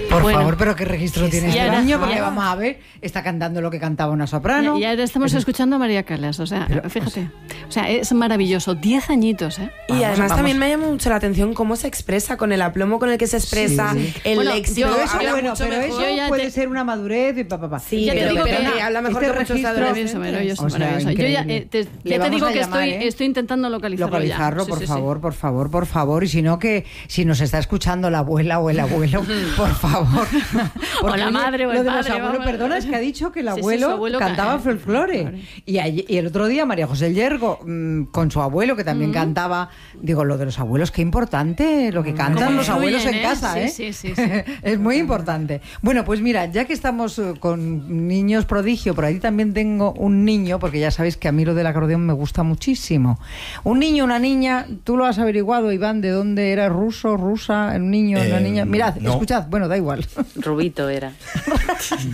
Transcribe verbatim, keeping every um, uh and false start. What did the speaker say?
Por Bueno, favor, pero ¿qué registro sí, tiene sí, este ya niño? era- Porque ya- vamos a ver, está cantando lo que cantaba una soprano. Y ahora estamos escuchando a María Callas, o sea, Pero, fíjate. O sea, es maravilloso. Diez añitos, ¿eh? Y Vamos, además vamos. también me llama mucho la atención cómo se expresa, con el aplomo con el que se expresa, Sí, sí. el Bueno, léxico. yo- Pero eso, habla bueno, mucho pero mejor. eso Yo ya puede te- ser una madurez y pa, pa, pa. Sí, Ya te pero, digo pero que- que habla mejor este que muchos registro- adolescentes. Maravilloso, maravilloso, O sea, maravilloso. Yo ya, increíble. eh, te, Le ya te vamos digo a que llamar, estoy, ¿eh? estoy intentando localizarlo, Localizarlo, ya. Sí, por sí, sí. favor, por favor, por favor. Y si no, que si nos está escuchando la abuela o el abuelo, por favor. Porque, la oye, madre o el lo de los padre, abuelos, vamos. perdona, es que ha dicho que el Sí, sí, abuelo, su abuelo cantaba ca- folclore. folclore. Y, allí- y el otro día María José Yergo, mmm, con su abuelo, que también cantaba, digo, lo de los abuelos, qué importante lo que cantan Cómo los abuelos influyen, en ¿eh? casa, Sí, ¿eh? sí, sí, sí. Es muy importante. Bueno, pues mira, ya que estamos eh, con niños prodigio, por ahí también tengo un niño, porque ya sabéis que a mí lo del acordeón me gusta muchísimo. Un niño, una niña, tú lo has averiguado, Iván, de dónde era, ruso, rusa, un niño, una Eh, niña. Mirad, no. escuchad, bueno, da igual. Rubito era.